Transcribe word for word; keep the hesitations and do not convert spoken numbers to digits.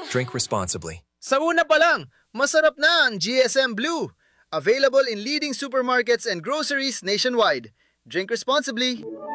Drink responsibly. Sa una pa lang, masarap na ang G S M Blue. Available in leading supermarkets and groceries nationwide. Drink responsibly.